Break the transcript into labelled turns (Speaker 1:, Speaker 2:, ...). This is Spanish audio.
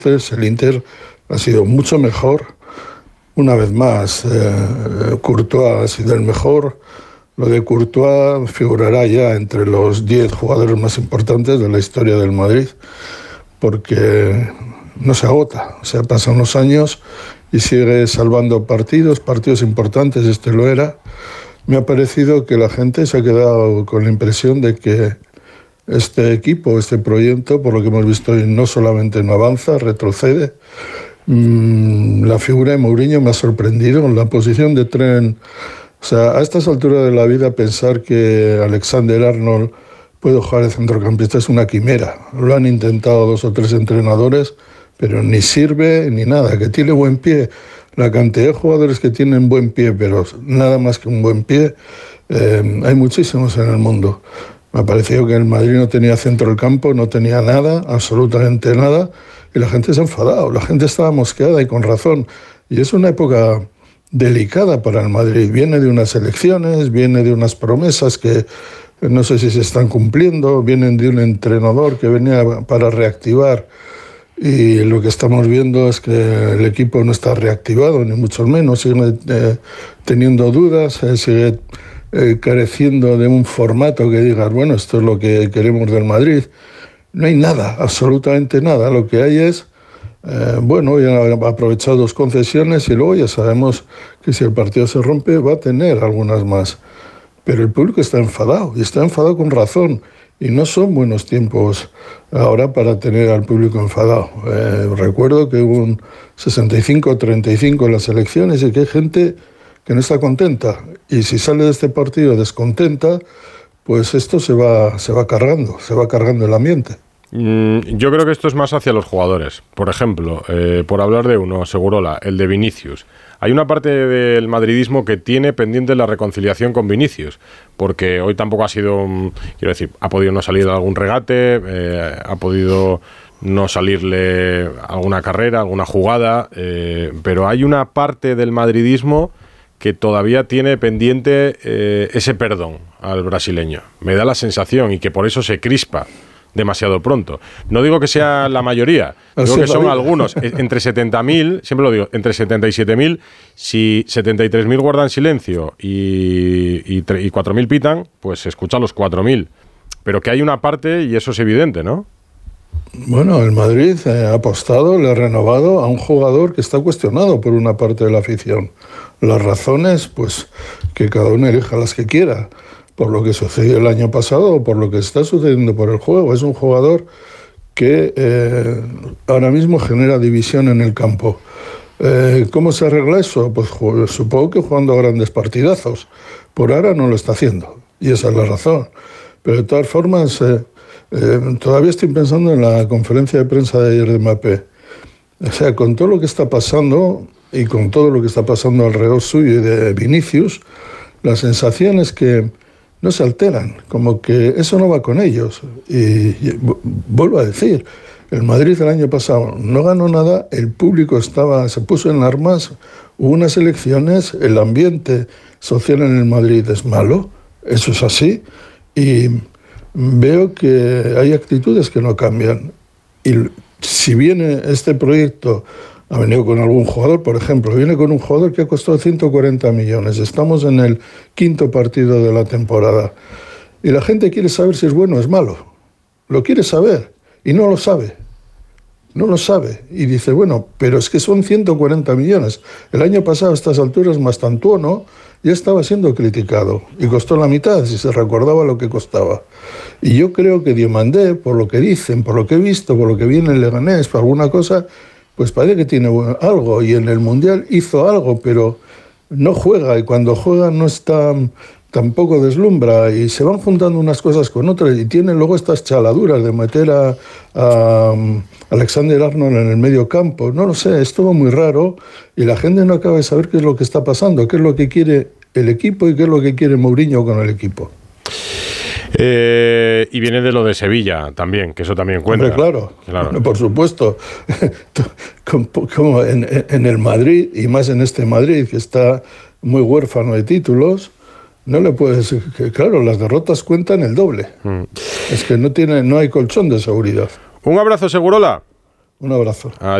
Speaker 1: el Inter ha sido mucho mejor. Una vez más, Courtois ha sido el mejor. Lo de Courtois figurará ya entre los 10 jugadores más importantes de la historia del Madrid, porque no se agota. O sea, pasan los años y sigue salvando partidos importantes, este lo era. Me ha parecido que la gente se ha quedado con la impresión de que este equipo, este proyecto, por lo que hemos visto hoy, no solamente no avanza, retrocede. La figura de Mourinho me ha sorprendido en la posición de tren. O sea, a estas alturas de la vida pensar que Alexander-Arnold puede jugar de centrocampista es una quimera. Lo han intentado 2 o 3 entrenadores, pero ni sirve ni nada. Que tiene buen pie. La cantidad de jugadores que tienen buen pie, pero nada más que un buen pie, hay muchísimos en el mundo. Me ha parecido que el Madrid no tenía centro del campo, no tenía nada, absolutamente nada, y la gente se ha enfadado, la gente estaba mosqueada y con razón. Y es una época delicada para el Madrid. Viene de unas elecciones, viene de unas promesas que no sé si se están cumpliendo, vienen de un entrenador que venía para reactivar, y lo que estamos viendo es que el equipo no está reactivado, ni mucho menos, sigue teniendo dudas, sigue careciendo de un formato que digas, bueno, esto es lo que queremos del Madrid. No hay nada, absolutamente nada. Lo que hay es, bueno, ya ha aprovechado 2 concesiones y luego ya sabemos que si el partido se rompe va a tener algunas más. Pero el público está enfadado, y está enfadado con razón. Y no son buenos tiempos ahora para tener al público enfadado. Recuerdo que hubo un 65-35 en las elecciones y que hay gente que no está contenta. Y si sale de este partido descontenta, pues esto se va cargando el ambiente.
Speaker 2: Yo creo que esto es más hacia los jugadores. Por ejemplo, por hablar de uno, Segurola, el de Vinicius. Hay una parte del madridismo que tiene pendiente la reconciliación con Vinicius, porque hoy tampoco ha sido, quiero decir, ha podido no salir de algún regate, ha podido no salirle alguna carrera, alguna jugada, pero hay una parte del madridismo que todavía tiene pendiente ese perdón al brasileño. Me da la sensación, y que por eso se crispa demasiado pronto. No digo que sea la mayoría, digo que son algunos. Entre 70.000, siempre lo digo, entre 77.000, si 73.000 guardan silencio y 4.000 pitan, pues se escuchan los 4.000. Pero que hay una parte, y eso es evidente, ¿no?
Speaker 1: Bueno, el Madrid ha apostado, le ha renovado a un jugador que está cuestionado por una parte de la afición. Las razones, pues, que cada uno elija las que quiera, por lo que sucedió el año pasado o por lo que está sucediendo por el juego. Es un jugador que ahora mismo genera división en el campo. ¿Cómo se arregla eso? Pues supongo que jugando grandes partidazos. Por ahora no lo está haciendo, y esa es la razón. Pero de todas formas, todavía estoy pensando en la conferencia de prensa de ayer de Mbappé. O sea, con todo lo que está pasando y con todo lo que está pasando alrededor suyo y de Vinicius, la sensación es que no se alteran, como que eso no va con ellos. Y vuelvo a decir, el Madrid el año pasado no ganó nada, el público se puso en armas, hubo unas elecciones, el ambiente social en el Madrid es malo, eso es así, y veo que hay actitudes que no cambian. Y si viene este proyecto, ha venido con algún jugador, por ejemplo, viene con un jugador que ha costado 140 millones. Estamos en el 5º partido de la temporada. Y la gente quiere saber si es bueno o es malo. Lo quiere saber y no lo sabe. No lo sabe. Y dice, bueno, pero es que son 140 millones. El año pasado a estas alturas Mastantuono ya estaba siendo criticado y costó la mitad, si se recordaba lo que costaba. Y yo creo que Diomandé, por lo que dicen, por lo que he visto, por lo que viene en Leganés, por alguna cosa, pues parece que tiene algo, y en el Mundial hizo algo, pero no juega, y cuando juega no está, tampoco deslumbra, y se van juntando unas cosas con otras, y tiene luego estas chaladuras de meter a Alexander-Arnold en el medio campo. No lo sé, es todo muy raro, y la gente no acaba de saber qué es lo que está pasando, qué es lo que quiere el equipo y qué es lo que quiere Mourinho con el equipo.
Speaker 2: Y viene de lo de Sevilla también, que eso también cuenta.
Speaker 1: Hombre, claro. Por supuesto. Como en el Madrid, y más en este Madrid, que está muy huérfano de títulos, no le puedes... Claro, las derrotas cuentan el doble. Es que no hay colchón de seguridad.
Speaker 2: Un abrazo, Segurola.
Speaker 1: Un abrazo.